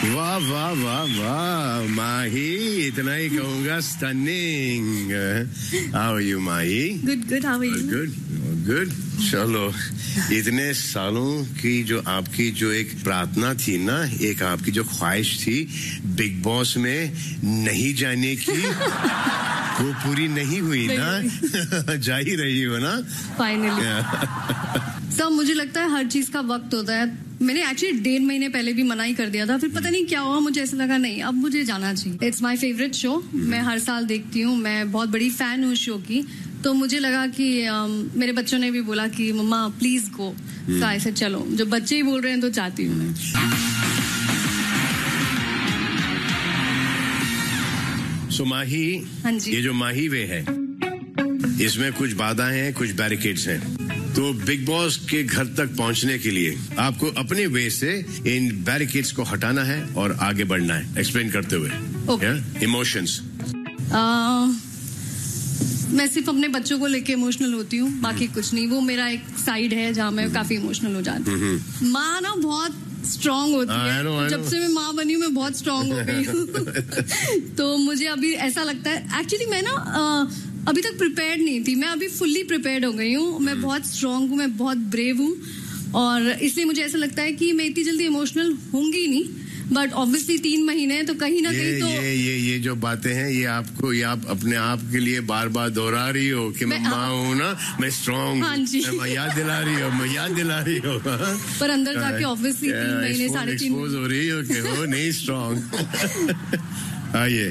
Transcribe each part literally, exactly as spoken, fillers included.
वाह वाह वाह वाह माही, इतना ही कहूँगा, stunning. How are you Mahi? Good good. How are you? Good good. चलो, इतने सालों की जो आपकी जो एक प्रार्थना थी ना, एक आपकी जो ख्वाहिश थी बिग बॉस में नहीं जाने की, वो पूरी नहीं हुई ना. जा ही रही हो ना फाइनली. सब मुझे लगता है हर चीज का वक्त होता है. मैंने एक्चुअली डेढ़ महीने पहले भी मना ही कर दिया था, फिर पता नहीं क्या हुआ, मुझे ऐसा लगा नहीं अब मुझे जाना चाहिए. It's my favourite show. मैं हर साल देखती हूँ, मैं बहुत बड़ी फैन हूँ शो की. तो मुझे लगा कि um, मेरे बच्चों ने भी बोला कि मम्मा प्लीज गो. तो ऐसे चलो, जब बच्चे ही बोल रहे हैं तो चाहती हूँ मैं. सो माही, हाँ जी. ये जो माही वे है, इसमें कुछ बाधाएं हैं, कुछ बैरिकेड्स हैं. तो बिग बॉस के घर तक पहुंचने के लिए आपको अपने वे से इन बैरिकेड्स को हटाना है और आगे बढ़ना है, एक्सप्लेन करते हुए. इमोशंस. मैं सिर्फ अपने बच्चों को लेके इमोशनल होती हूँ, बाकी कुछ नहीं. वो मेरा एक साइड है जहाँ मैं काफी इमोशनल हो जाती हूँ. माँ ना बहुत स्ट्रांग होती है. I know, I know. जब से मैं माँ बनी हूँ मैं बहुत स्ट्रांग हो गई हूँ. तो मुझे अभी ऐसा लगता है, एक्चुअली मैं ना आ, अभी तक प्रिपेयर्ड नहीं थी. मैं अभी फुल्ली प्रिपेयर्ड हो गई हूँ. मैं बहुत स्ट्रांग हूँ, मैं बहुत ब्रेव हूँ, और इसलिए मुझे ऐसा लगता है कि मैं इतनी जल्दी इमोशनल होंगी नहीं. बट ऑब्वियसली तीन महीने तो कहीं ना कहीं तो ये ये ये जो बातें हैं, ये आपको, ये आप अपने आप के लिए बार बार दोहरा रही हो कि मैं, मैं माँ हूँ ना, मैं स्ट्रांग. हाँ जी. मैं याद दिला रही हो, मैं याद दिला रही हो. पर अंदर जाके ऑब्वियसली तीन महीने साढ़े तीन एक्सपोज हो रही हो कि हो नहीं स्ट्रांग. आइए.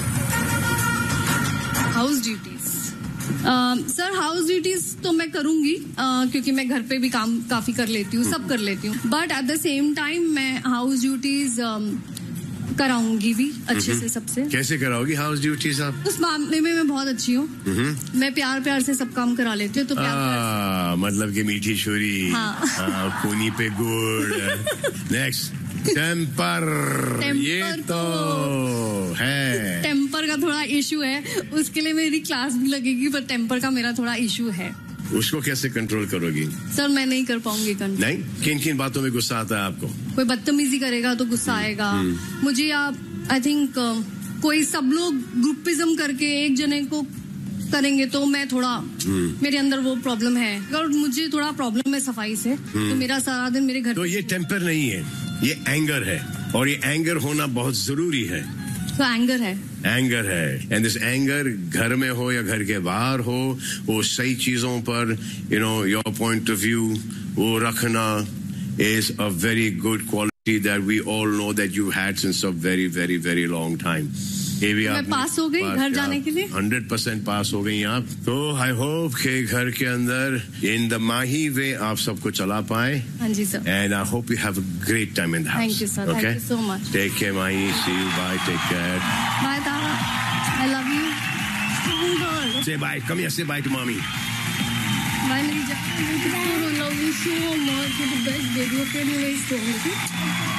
House duties. Sir house duties तो मैं करूंगी, uh, क्योंकि मैं घर पे भी काम काफी कर लेती हूँ, सब कर लेती हूँ. But at the same time मैं हाउस ड्यूटीज um, कराऊंगी भी अच्छे से सबसे. कैसे कराओगी हाउस ड्यूटीज आप? उस मामले में मैं बहुत अच्छी हूँ. मैं प्यार प्यार से सब काम करा लेती हूँ. तो प्यार आ, मतलब कि मीठी छुरी. हाँ. कोनी पे गुड़. नेक्स्ट. टेम्पर. ये तो है. टेम्पर का थोड़ा इशू है, उसके लिए मेरी क्लास भी लगेगी, पर टेम्पर का मेरा थोड़ा इशू है. उसको कैसे कंट्रोल करोगी? सर मैं नहीं कर पाऊंगी कंट्रोल. नहीं? किन किन बातों में गुस्सा आता है आपको? कोई बदतमीजी करेगा तो गुस्सा आएगा मुझे. आप आई थिंक uh, कोई सब लोग ग्रुपिज्म करके एक जने को करेंगे तो मैं थोड़ा, मेरे अंदर वो प्रॉब्लम है, और मुझे थोड़ा प्रॉब्लम है सफाई से. तो मेरा सारा दिन मेरे घर. तो ये टेम्पर नहीं है, ये एंगर है, और ये एंगर होना बहुत जरूरी है. तो एंगर है. एंगर है. एंड दिस एंगर घर में हो या घर के बाहर हो, वो सही चीजों पर, you know, your point of view वो रखना is a very good quality that we all know that you had since a very very very long time. ये भी मैं पास हो गई घर जाने के लिए. हंड्रेड परसेंट पास हो गई आप. तो आई होप के घर के अंदर इन द माही वे आप सबको चला पाए. हाँ जी sir. And I hope you have a great time in the house. Thank you sir. Thank you so much. Take care Mahi. C you. Bye. Take care. Bye Tara. I love you. से bye. Come here. से by two mummy. Bye मेरी जान. I love you so much. You the best baby. Okay very strong.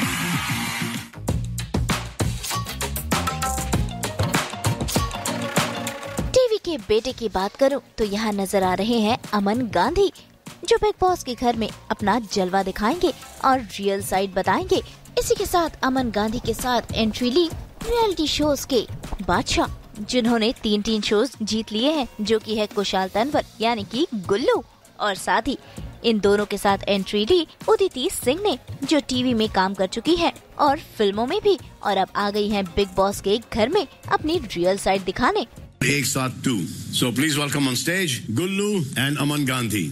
के बेटे की बात करूं तो यहाँ नजर आ रहे हैं अमन गांधी, जो बिग बॉस के घर में अपना जलवा दिखाएंगे और रियल साइड बताएंगे. इसी के साथ अमन गांधी के साथ एंट्री ली रियलिटी शोज के बादशाह, जिन्होंने तीन तीन शोज जीत लिए हैं, जो कि है कुशाल तंवर यानी कि गुल्लू, और साथ ही इन दोनों के साथ एंट्री ली उदिति सिंह ने, जो टीवी में काम कर चुकी है और फिल्मों में भी, और अब आ गई है बिग बॉस के घर में अपनी रियल साइड दिखाने. एक साथ to. So please welcome on stage Gullu and Aman Gandhi.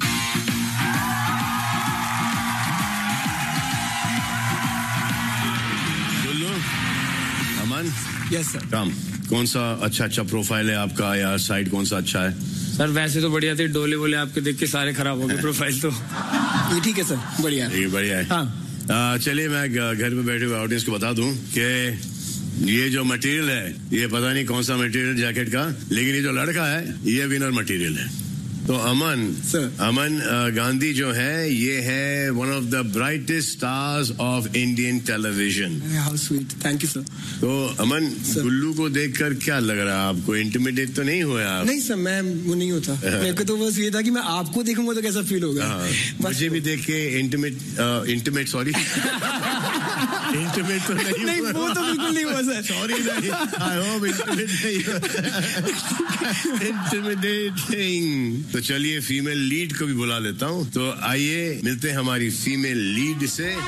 Gullu, Aman. Yes sir. Come. कौन सा अच्छा अच्छा प्रोफाइल है आपका, या साइड कौन सा अच्छा है? सर वैसे तो बढ़िया थे, डोले वोले आपके देख के सारे खराब हो गए प्रोफाइल तो. ये ठीक है सर. बढ़िया है. ये बढ़िया है. हाँ. चलिए मैं घर में बैठे हुए ऑडियंस को बता दूं कि ये जो मटेरियल है, ये पता नहीं कौन सा मटेरियल जैकेट का, लेकिन ये जो लड़का है ये विनर मटेरियल है. तो अमन Sir. अमन uh, गांधी जो है ये है one of the brightest stars of Indian television. How sweet, thank you sir. तो अमन Sir. गुल्लू को देखकर क्या लग रहा है आपको? इंटिमिडेट तो नहीं हुआ आप? नहीं सर, मैं वो नहीं होता. मेरे को तो बस ये था कि मैं आपको देखूंगा तो कैसा फील होगा. हाँ, मुझे भी देख के इंटिमेट इंटिमेट सॉरी इंटिमेट तो नहीं, नहीं हुआ. वो तो बिल्कुल नहीं हुआ सर. सॉरी नहीं, आई होप इंटिमेट नहीं इंटिमिडेटिंग. तो चलिए फीमेल लीड को भी बुला लेता हूँ. तो आइए मिलते हैं हमारी फीमेल लीड से.